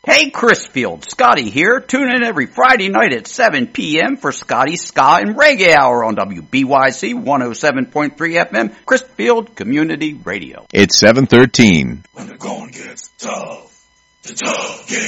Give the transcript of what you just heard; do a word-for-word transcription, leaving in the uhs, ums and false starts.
Hey, Chrisfield, Scotty here. Tune in every Friday night at seven p.m. for Scotty's Ska and Reggae Hour on W B Y C one oh seven point three F M, Chrisfield Community Radio. It's seven thirteen. When the going gets tough, the tough gets